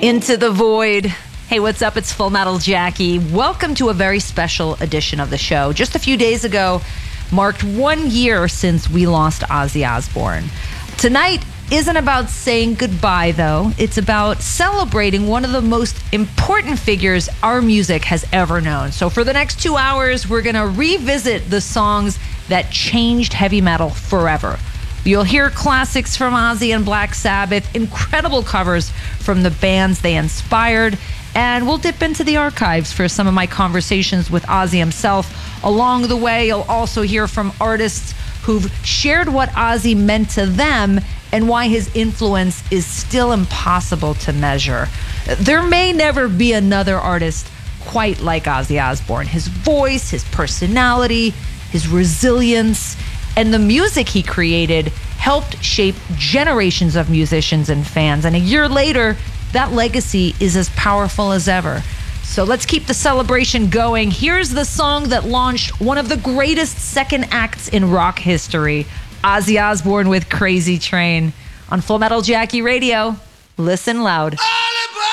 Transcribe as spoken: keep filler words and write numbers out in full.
Into the Void. Hey, what's up? It's Full Metal Jackie. Welcome to a very special edition of the show. Just a few days ago marked one year since we lost Ozzy Osbourne. Tonight isn't about saying goodbye, though. It's about celebrating one of the most important figures our music has ever known. So for the next two hours, we're going to revisit the songs that changed heavy metal forever. You'll hear classics from Ozzy and Black Sabbath, incredible covers from the bands they inspired, and we'll dip into the archives for some of my conversations with Ozzy himself. Along the way, you'll also hear from artists who've shared what Ozzy meant to them and why his influence is still impossible to measure. There may never be another artist quite like Ozzy Osbourne. His voice, his personality, his resilience, and the music he created helped shape generations of musicians and fans. And a year later, that legacy is as powerful as ever. So let's keep the celebration going. Here's the song that launched one of the greatest second acts in rock history, Ozzy Osbourne with Crazy Train. On Full Metal Jackie Radio, listen loud.